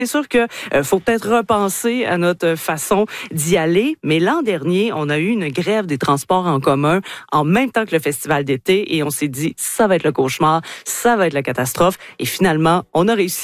C'est sûr que faut peut-être repenser à notre façon d'y aller, mais l'an dernier, on a eu une grève des transports en commun en même temps que le festival d'été et on s'est dit, ça va être le cauchemar, ça va être la catastrophe et finalement, on a réussi